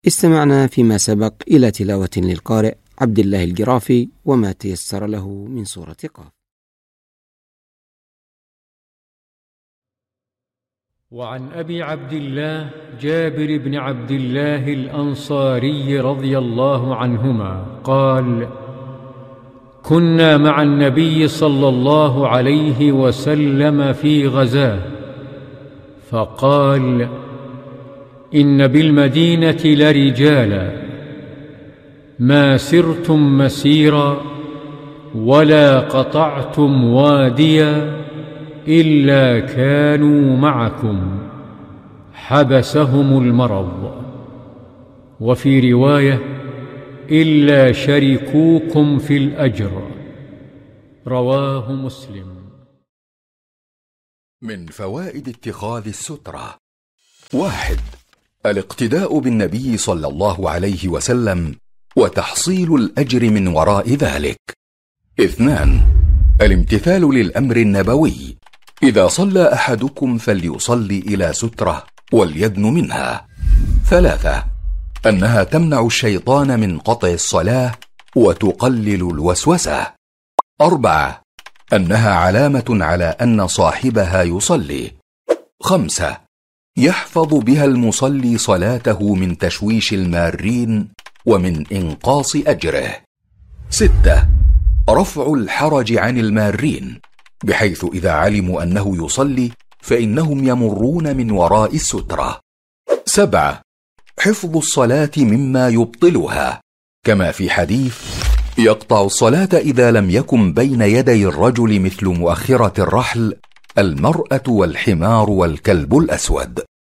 استمعنا فيما سبق إلى تلاوة للقارئ عبد الله الجرافي وما تيسر له من سورة قاف. وعن أبي عبد الله جابر بن عبد الله الأنصاري رضي الله عنهما قال: كنا مع النبي صلى الله عليه وسلم في غزاه، فقال: إن بالمدينة لرجالا ما سرتم مسيرا ولا قطعتم واديا إلا كانوا معكم، حبسهم المرض. وفي رواية: إلا شركوكم في الأجر. رواه مسلم. من فوائد اتخاذ السترة: 1. الاقتداء بالنبي صلى الله عليه وسلم وتحصيل الأجر من وراء ذلك. 2. الامتثال للأمر النبوي: إذا صلى أحدكم فليصلي إلى سترة وليدن منها. 3. أنها تمنع الشيطان من قطع الصلاة وتقلل الوسوسة. 4. أنها علامة على أن صاحبها يصلي. 5. يحفظ بها المصلي صلاته من تشويش المارين ومن إنقاص أجره. 6. رفع الحرج عن المارين، بحيث إذا علموا أنه يصلي فإنهم يمرون من وراء السترة. 7. حفظ الصلاة مما يبطلها، كما في حديث: يقطع الصلاة إذا لم يكن بين يدي الرجل مثل مؤخرة الرحل، المرأة والحمار والكلب الأسود.